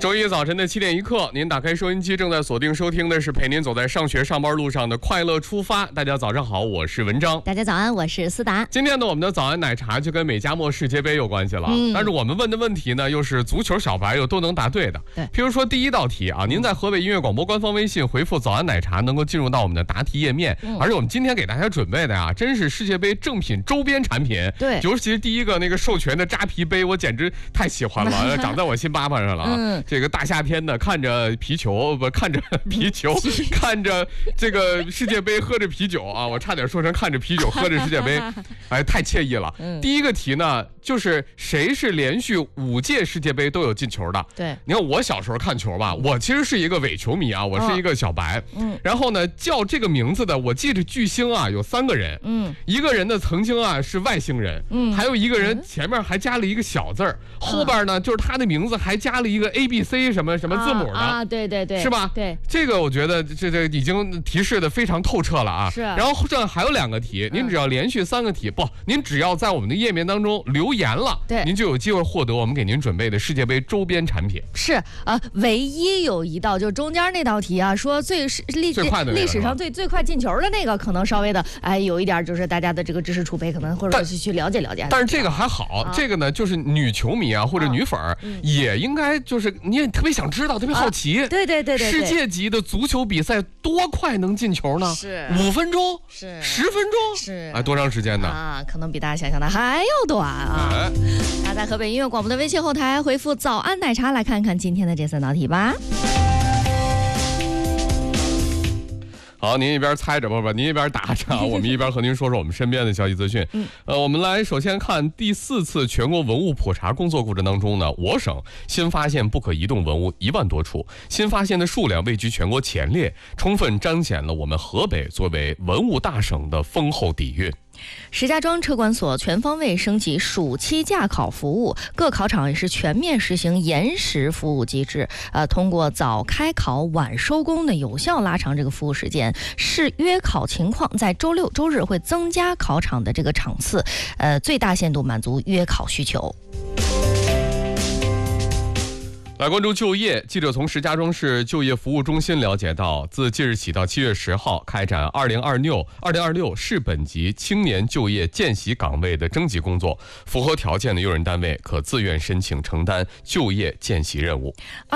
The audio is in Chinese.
周一早晨的7点1刻，您打开收音机，正在锁定收听的是陪您走在上学上班路上的快乐出发。大家早上好，我是文章。 大家早安，我是思达。 今天呢，我们的早安奶茶就跟美加墨世界杯有关系了。但是我们问的问题呢，又是足球小白又都能答对的。 对， 譬如说第一道题啊，您在河北音乐广播官方微信回复早安奶茶，能够进入到我们的答题页面。而且我们今天给大家准备的呀，真是世界杯正品周边产品。 对， 尤其是第一个那个授权的扎皮杯，我简直太喜欢了，长在我心巴巴上了啊。这个大夏天的，看着皮球不看着皮球，看着这个世界杯，喝着啤酒啊，我差点说成看着啤酒喝着世界杯，哎，太惬意了。第一个题呢，就是谁是连续5届世界杯都有进球的？ 对， 你看我小时候看球吧，我其实是一个伪球迷啊，我是一个小白。然后呢，叫这个名字的，我记着巨星啊有3个人。一个人呢曾经啊是外星人，还有一个人前面还加了一个小字儿，后边呢就是他的名字还加了一个 ABC 什么什么字母的啊，对对对， 是吧？ 对， 这个我觉得这已经提示的非常透彻了啊。 是。 然后这还有2个题，您只要连续3个题，不，您只要在我们的页面当中留言了， 对， 您就有机会获得我们给您准备的世界杯周边产品。 是唯一有一道就中间那道题啊，说历史上最快进球的那个，可能稍微的有一点就是大家的这个知识储备可能或者是去了解了解。 但是这个还好，这个呢就是女球迷啊或者女粉也应该就是你也特别想知道，特别好奇。 对， 世界级的足球比赛多快能进球呢？ 是 5分钟， 是 10分钟， 是多长时间呢？ 啊，可能比大家想象的还要短啊。大家在河北音乐广播的微信后台回复早安奶茶来看看今天的这3道题吧。 好，您一边猜着不，您一边答着啊，我们一边和您说说我们身边的消息资讯。我们来首先看第4次全国文物普查工作过程当中呢，我省新发现不可移动文物1万多处，新发现的数量位居全国前列，充分彰显了我们河北作为文物大省的丰厚底蕴。 石家庄车管所全方位升级暑期驾考服务，各考场也是全面实行延时服务机制。通过早开考晚收工的有效拉长这个服务时间，视约考情况，在周6、周日会增加考场的这个场次，最大限度满足约考需求。 来关注就业，记者从石家庄市就业服务中心了解到，自即日起到7月10号开展2026市本级青年就业见习岗位的征集工作，符合条件的用人单位可自愿申请承担就业见习任务。